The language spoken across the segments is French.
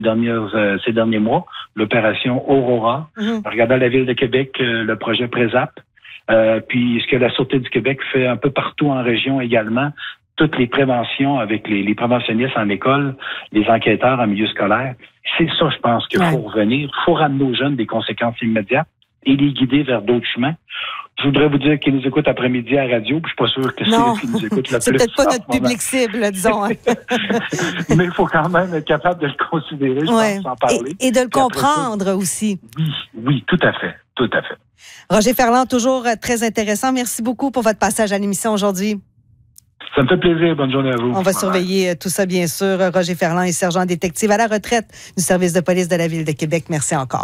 ces derniers mois, l'opération Aurora, regardant la Ville de Québec, le projet Présap, puis ce que la Sûreté du Québec fait un peu partout en région également, toutes les préventions avec les préventionnistes en école, les enquêteurs en milieu scolaire. C'est ça, je pense, qu'il faut revenir. Il faut ramener aux jeunes des conséquences immédiates et les guider vers d'autres chemins. Je voudrais vous dire qu'ils nous écoutent après-midi à la radio, puis je suis pas sûr que c'est eux qui nous écoutent le plus. C'est peut-être pas notre public cible, disons. Mais il faut quand même être capable de le considérer, je pense, sans parler. Et de le comprendre ça, aussi. Oui, tout à fait, tout à fait. Roger Ferland, toujours très intéressant. Merci beaucoup pour votre passage à l'émission aujourd'hui. Ça me fait plaisir. Bonne journée à vous. On va surveiller tout ça, bien sûr. Roger Ferland est sergent détective à la retraite du service de police de la Ville de Québec. Merci encore.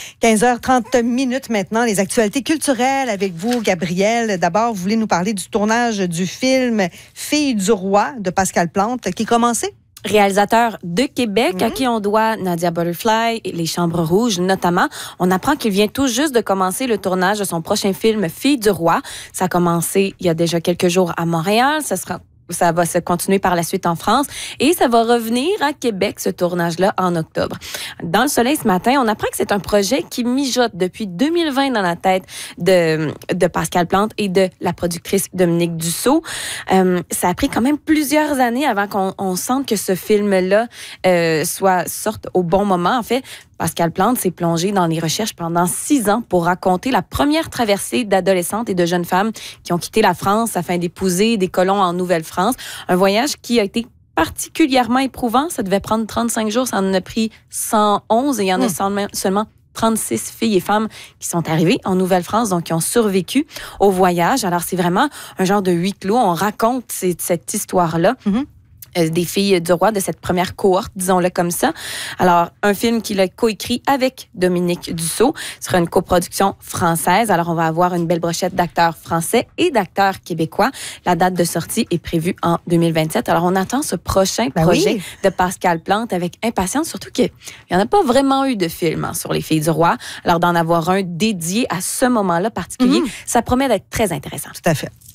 15h30 maintenant, les actualités culturelles avec vous, Gabrielle. D'abord, vous voulez nous parler du tournage du film Filles du roi de Pascal Plante qui est commencé? Réalisateur de Québec, à qui on doit Nadia Butterfly et Les Chambres Rouges notamment. On apprend qu'il vient tout juste de commencer le tournage de son prochain film Filles du roi. Ça a commencé il y a déjà quelques jours à Montréal. Ça va se continuer par la suite en France et ça va revenir à Québec, ce tournage-là, en octobre. Dans Le Soleil ce matin, on apprend que c'est un projet qui mijote depuis 2020 dans la tête de Pascal Plante et de la productrice Dominique Dussault. Ça a pris quand même plusieurs années avant qu'on sente que ce film-là sorte au bon moment. En fait, Pascal Plante s'est plongé dans les recherches pendant 6 ans pour raconter la première traversée d'adolescentes et de jeunes femmes qui ont quitté la France afin d'épouser des colons en Nouvelle-France. Un voyage qui a été particulièrement éprouvant. Ça devait prendre 35 jours, ça en a pris 111 et il y en a seulement 36 filles et femmes qui sont arrivées en Nouvelle-France, donc qui ont survécu au voyage. Alors, c'est vraiment un genre de huis clos. On raconte cette histoire-là. Des filles du roi, de cette première cohorte, disons-le comme ça. Alors, un film qu'il a coécrit avec Dominique Dussault. Ce sera une coproduction française. Alors, on va avoir une belle brochette d'acteurs français et d'acteurs québécois. La date de sortie est prévue en 2027. Alors, on attend ce prochain projet de Pascal Plante avec impatience, surtout qu'il n'y en a pas vraiment eu de film sur les filles du roi. Alors, d'en avoir un dédié à ce moment-là particulier, ça promet d'être très intéressant. Tout à fait.